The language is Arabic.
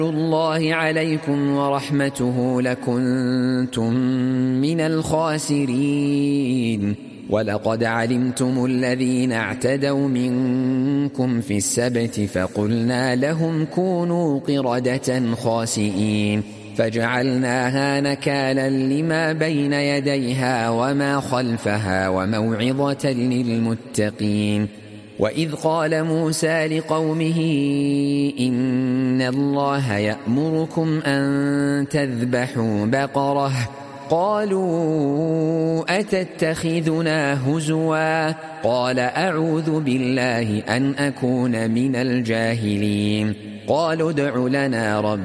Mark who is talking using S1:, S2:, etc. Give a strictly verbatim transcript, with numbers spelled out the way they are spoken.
S1: الله عليكم ورحمته لكنتم من الخاسرين. ولقد علمتم الذين اعتدوا منكم في السبت فقلنا لهم كونوا قردة خاسئين فجعلناها نكالا لما بين يديها وما خلفها وموعظة للمتقين. وإذ قال موسى لقومه إن الله يأمركم أن تذبحوا بقرة قالوا أتتخذنا هزوا قال أعوذ بالله أن أكون من الجاهلين. قالوا ادع لنا ربك